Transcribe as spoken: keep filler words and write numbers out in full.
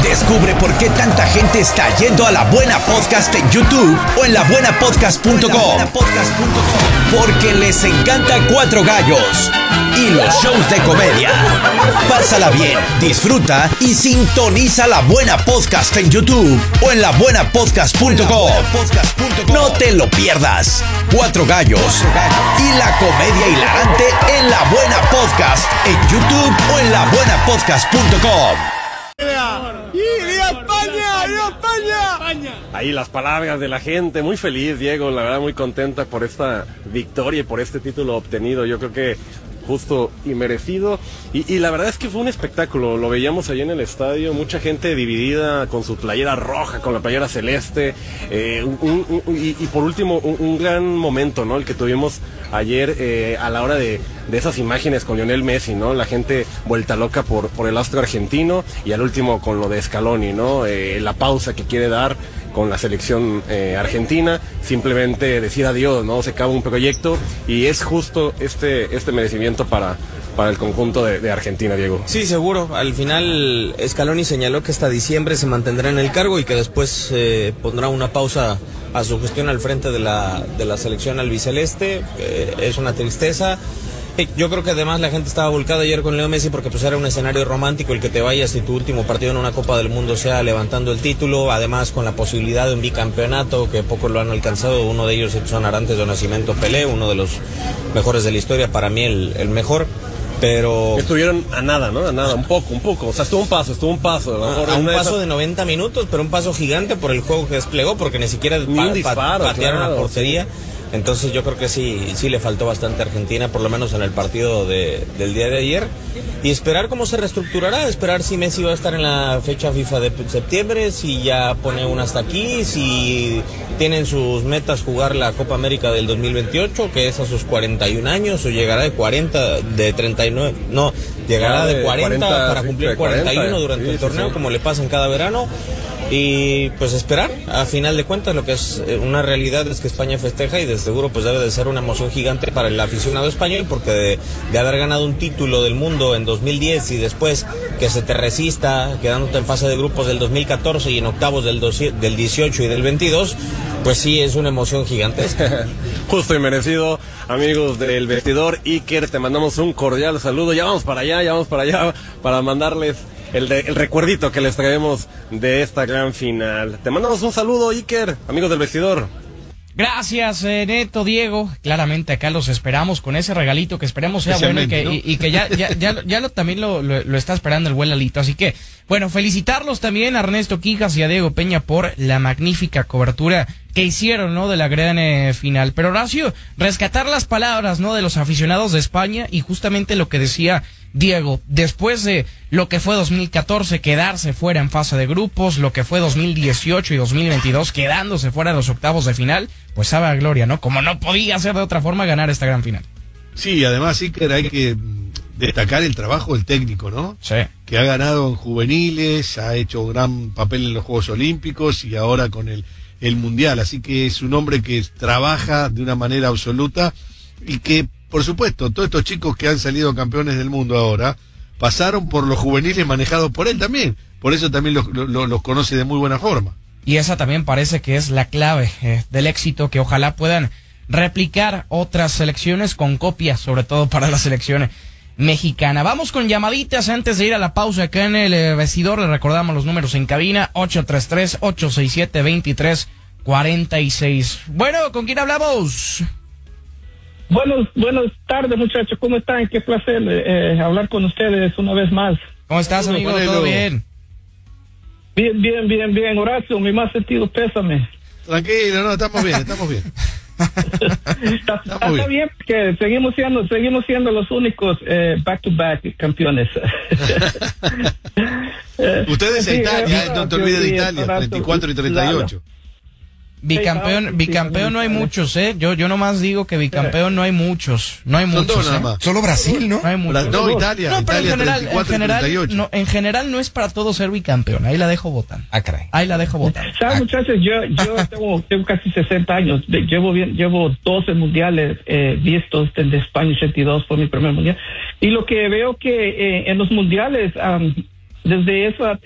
Descubre por qué tanta gente está yendo a La Buena Podcast en YouTube o en la buena podcast punto com. Porque les encanta Cuatro Gallos y los shows de comedia. Pásala bien, disfruta y sintoniza La Buena Podcast en YouTube o en la buena podcast punto com. No te lo pierdas. Cuatro Gallos y la comedia hilarante en La Buena Podcast en YouTube o en la buena podcast punto com. ¡Y viva España! ¡Viva España! Ahí las palabras de la gente, muy feliz, Diego, la verdad muy contenta por esta victoria y por este título obtenido. Yo creo que justo y merecido, y, y la verdad es que fue un espectáculo, lo veíamos ahí en el estadio, mucha gente dividida con su playera roja, con la playera celeste, eh, un, un, un, y, y por último un, un gran momento, ¿no? El que tuvimos ayer eh, a la hora de, de esas imágenes con Lionel Messi, ¿no? La gente vuelta loca por, por el astro argentino, y al último con lo de Scaloni, ¿no? Eh, la pausa que quiere dar con la selección eh, argentina, simplemente decir adiós, ¿no? Se acaba un proyecto y es justo este, este merecimiento para, para el conjunto de, de Argentina, Diego. Sí, seguro. Al final Scaloni señaló que hasta diciembre se mantendrá en el cargo y que después eh, pondrá una pausa a su gestión al frente de la, de la selección albiceleste. Eh, es una tristeza. Yo creo que además la gente estaba volcada ayer con Leo Messi porque pues era un escenario romántico el que te vayas y tu último partido en una Copa del Mundo sea levantando el título, además con la posibilidad de un bicampeonato que pocos lo han alcanzado. Uno de ellos son Arantes de Nascimento Pelé, uno de los mejores de la historia, para mí el, el mejor. Pero estuvieron a nada, ¿no? A nada, un poco, un poco. O sea, estuvo un paso, estuvo un paso. A, a, a un paso esas... de noventa minutos, pero un paso gigante por el juego que desplegó, porque ni siquiera ni un disparo, pa patearon claro, a portería. Sí. Entonces yo creo que sí, sí le faltó bastante a Argentina, por lo menos en el partido de, del día de ayer. Y esperar cómo se reestructurará, esperar si Messi va a estar en la fecha FIFA de septiembre, si ya pone una hasta aquí, si tienen sus metas jugar la Copa América del dos mil veintiocho, que es a sus cuarenta y un años, o llegará de cuarenta, de treinta y nueve, no, llegará de cuarenta, cuarenta para cumplir cuarenta y uno durante sí, el torneo, sí, sí. como le pasa en cada verano. Y pues esperar, a final de cuentas lo que es una realidad es que España festeja y de seguro pues debe de ser una emoción gigante para el aficionado español, porque de, de haber ganado un título del mundo en dos mil diez y después que se te resista quedándote en fase de grupos del dos mil catorce y en octavos del, dos, del dieciocho y del veintidós, pues sí es una emoción gigantesca. Justo y merecido, amigos del vestidor. Iker, te mandamos un cordial saludo, ya vamos para allá, ya vamos para allá para mandarles El, de, el recuerdito que les traemos de esta gran final. Te mandamos un saludo, Iker, amigos del vestidor. Gracias, eh, Neto, Diego. Claramente acá los esperamos con ese regalito que esperemos sea bueno y que, ¿no? y, y que ya, ya, ya, ya lo, también lo, lo, lo está esperando el buen Lalito. Así que, bueno, felicitarlos también a Ernesto Quijas y a Diego Peña por la magnífica cobertura que hicieron, ¿no? De la gran eh, final. Pero Horacio, rescatar las palabras, ¿no? De los aficionados de España y justamente lo que decía Diego, después de lo que fue dos mil catorce, quedarse fuera en fase de grupos, lo que fue dos mil dieciocho y dos mil veintidós, quedándose fuera de los octavos de final, pues sabe a gloria, ¿no? Como no podía ser de otra forma ganar esta gran final. Sí, además sí que hay que destacar el trabajo del técnico, ¿no? Sí. Que ha ganado en juveniles, ha hecho gran papel en los Juegos Olímpicos y ahora con el, el Mundial, así que es un hombre que trabaja de una manera absoluta y que, por supuesto, todos estos chicos que han salido campeones del mundo ahora pasaron por los juveniles manejados por él también, por eso también los, los, los conoce de muy buena forma. Y esa también parece que es la clave eh, del éxito, que ojalá puedan replicar otras selecciones con copias, sobre todo para la selección mexicana. Vamos con llamaditas antes de ir a la pausa acá en el eh, vestidor. Le recordamos los números en cabina: ocho tres tres, ocho seis siete, dos tres cuatro seis. Bueno, ¿con quién hablamos? Buenos, buenas tardes, muchachos. ¿Cómo están? Qué placer eh, hablar con ustedes una vez más. ¿Cómo estás, amigo? ¿Todo bien? Bien, bien, bien, bien. Horacio, mi más sentido pésame. Tranquilo, no, estamos bien, estamos bien. está, está, está bien. bien porque seguimos siendo, seguimos siendo los únicos eh, back to back campeones. Ustedes sí, en Italia, eh, no te olvides de Italia, treinta y cuatro y treinta y ocho. Bicampeón, bicampeón no hay muchos, eh. Yo, yo nomás digo que bicampeón no hay muchos, no hay Son muchos. Dos nada ¿eh? más. Solo Brasil, ¿no? No hay muchos. No, Italia, no, pero Italia en general, treinta y cuatro, en general, treinta y ocho. no, en general no es para todo ser bicampeón. Ahí la dejo votar. Ah, caray. Ahí la dejo votar. ¿Sabes, ah. muchachos? Yo, yo tengo, tengo casi sesenta años. Llevo bien, llevo doce mundiales eh, vistos desde España ochenta y dos, fue mi primer mundial. Y lo que veo que eh, en los mundiales, um, desde esa